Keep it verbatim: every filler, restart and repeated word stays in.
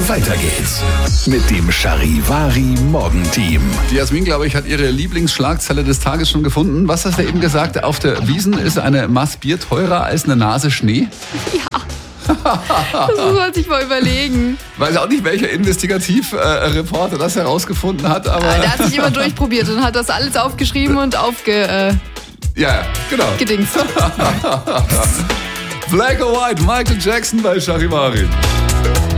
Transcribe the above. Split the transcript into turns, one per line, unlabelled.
Weiter geht's mit dem Charivari Morgenteam.
Die Jasmin, glaube ich, hat ihre Lieblingsschlagzeile des Tages schon gefunden. Was hast du eben gesagt? Auf der Wiesn ist eine Maß Bier teurer als eine Nase Schnee?
Ja. Das muss man sich mal überlegen.
Weiß auch nicht, welcher Investigativreporter äh, das herausgefunden hat, aber...
Der hat sich immer durchprobiert und hat das alles aufgeschrieben und aufge... Äh,
ja, genau.
Gedingst.
Black or White, Michael Jackson bei Charivari.